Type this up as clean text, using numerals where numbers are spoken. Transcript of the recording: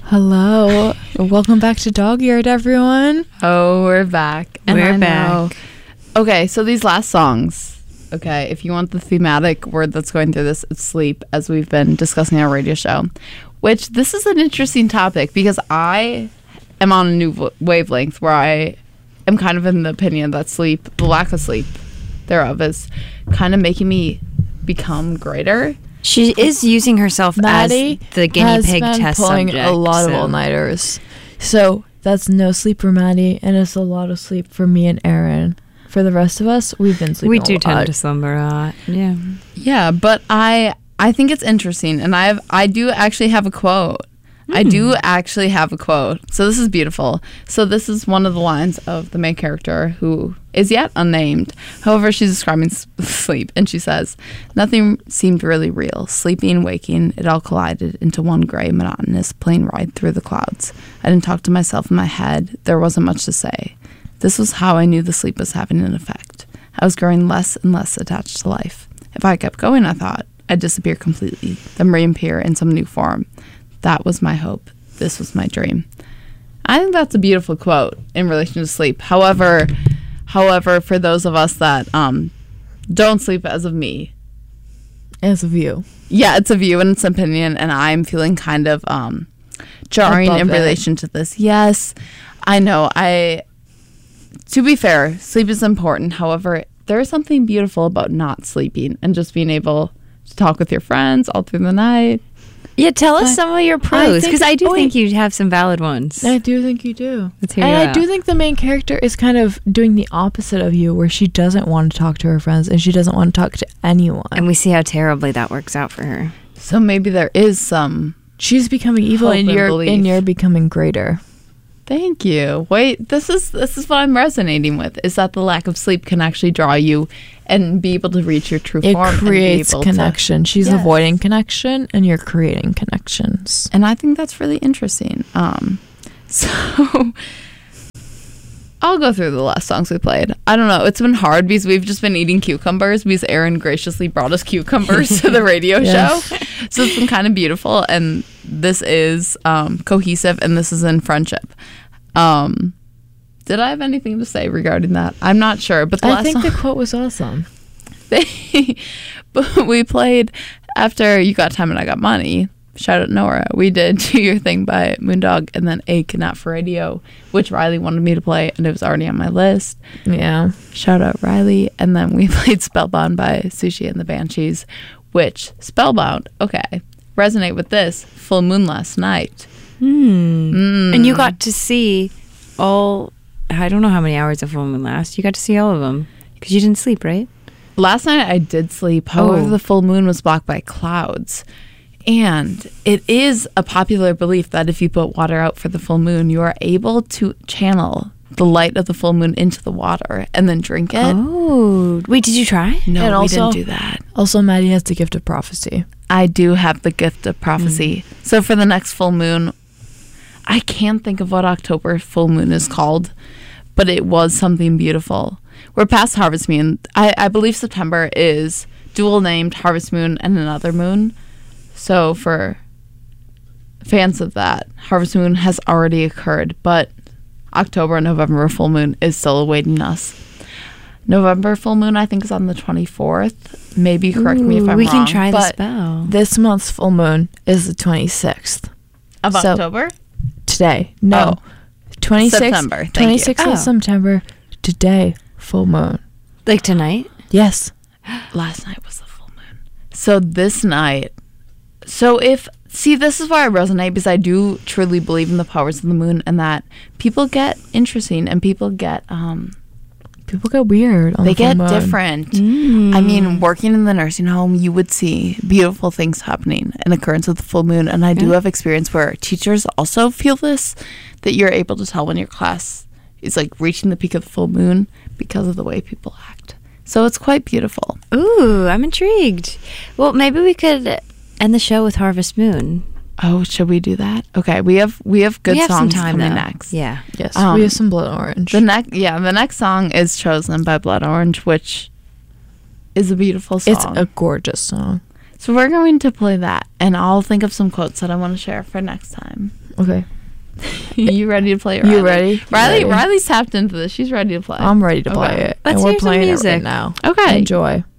Hello. Welcome back to Dog Yard, everyone. Oh, we're back. And we're back. Okay, so these last songs. Okay, if you want the thematic word that's going through this, it's sleep, as we've been discussing on our radio show. Which, this is an interesting topic because I am on a new wavelength where I am kind of in the opinion that sleep, the lack of sleep thereof, is kind of making me become greater. She is using herself Maddie as the guinea pig test pulling subject. A lot of all-nighters. So that's no sleep for Maddie, and it's a lot of sleep for me and Aaron. For the rest of us, we've been sleeping. We do tend to slumber a lot. Yeah. Yeah, but I think it's interesting, and I do actually have a quote. I do actually have a quote. So this is beautiful. So this is one of the lines of the main character, who is yet unnamed. However, she's describing sleep, and she says, "Nothing seemed really real. Sleeping, waking, it all collided into one gray, monotonous plane ride through the clouds. I didn't talk to myself in my head. There wasn't much to say. This was how I knew the sleep was having an effect. I was growing less and less attached to life. If I kept going, I thought, I'd disappear completely, then reappear in some new form. That was my hope. This was my dream." I think that's a beautiful quote in relation to sleep. However, for those of us that don't sleep, as of me. As of you. Yeah, it's a view and it's an opinion, and I'm feeling kind of jarring in relation to this. Yes, I know. To be fair, sleep is important. However, there is something beautiful about not sleeping and just being able to talk with your friends all through the night. Yeah, tell us some of your pros, because I do think you have some valid ones. I do think you do. Let's hear and you I out. do think the main character is kind of doing the opposite of you, where she doesn't want to talk to her friends and she doesn't want to talk to anyone. And we see how terribly that works out for her. So maybe there is some. She's becoming evil, Hope and and you're becoming greater. Thank you. Wait, this is what I'm resonating with, is that the lack of sleep can actually draw you and be able to reach your true form. It creates connection. She's Yes. avoiding connection, and you're creating connections. And I think that's really interesting. So I'll go through the last songs we played. I don't know. It's been hard because we've just been eating cucumbers because Aaron graciously brought us cucumbers to the radio Yes. show. So it's been kind of beautiful. And this is Cohesive, and this is in Friendship. Did I have anything to say regarding that? I'm not sure. But I think the quote was awesome. But we played after You Got Time and I Got Money. Shout out Nora. We did Do Your Thing by Moondog, and then A Kidnap for Radio, which Riley wanted me to play, and it was already on my list. Yeah. Shout out Riley. And then we played Spellbound by Sushi and the Banshees, which, Spellbound, okay, resonate with this. Full moon last night. And you got to see all, I don't know how many hours of full moon last. You got to see all of them because you didn't sleep, right? Last night I did sleep. However, the full moon was blocked by clouds. And it is a popular belief that if you put water out for the full moon, you are able to channel the light of the full moon into the water and then drink it. Oh, wait, did you try? No, And we also- didn't do that. Also, Maddie has the gift of prophecy. I do have the gift of prophecy. So for the next full moon, I can't think of what October full moon is called, but it was something beautiful. We're past Harvest Moon. I believe September is dual named Harvest Moon and another moon. So for fans of that, Harvest Moon has already occurred, but October and November full moon is still awaiting us. November full moon, I think, is on the 24th. Maybe correct me if I'm wrong. We can try the but spell. This month's full moon is the 26th. Of So- October? Today. No. 26th. September. Thank you. 26th Oh. of September. Today, full moon. Like tonight? Yes. Last night was the full moon. So this night, this is why I resonate, because I do truly believe in the powers of the moon, and that people get interesting and people get People get weird on they the full get moon. different. I mean, working in the nursing home, you would see beautiful things happening in occurrence of the full moon, and I do have experience where teachers also feel this, that you're able to tell when your class is like reaching the peak of the full moon because of the way people act. So it's quite beautiful. Ooh, I'm intrigued. Well, maybe we could end the show with Harvest Moon. Oh, should we do that? Okay, we have good We have some songs time coming though. next. Yeah. Yes. Um, we have some blood orange. The next song is chosen by Blood Orange, which is a beautiful song. It's a gorgeous song. So we're going to play that, and I'll think of some quotes that I want to share for next time. Okay. You ready to play it, You Riley? ready? You ready? Riley's tapped into this. She's ready to play. I'm ready to play Okay. it. Let's and we're hear some playing music. it right now. Okay. Enjoy.